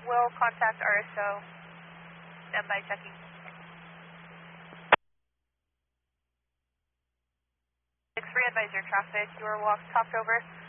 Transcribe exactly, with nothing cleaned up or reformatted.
Will contact R S O. Stand by checking. six three advisor traffic, your walk topped over.